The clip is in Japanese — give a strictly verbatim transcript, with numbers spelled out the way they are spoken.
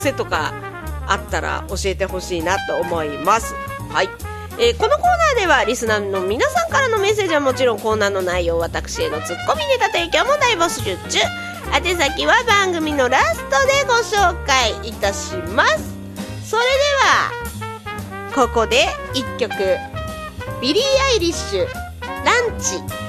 癖とかあったら教えてほしいなと思います。はい、えー、このコーナーではリスナーの皆さんからのメッセージはもちろん、コーナーの内容、私へのツッコミネタ提供も大募集中。宛先は番組のラストでご紹介いたします。それではここでいっきょく、ビリー・アイリッシュ、ランチ。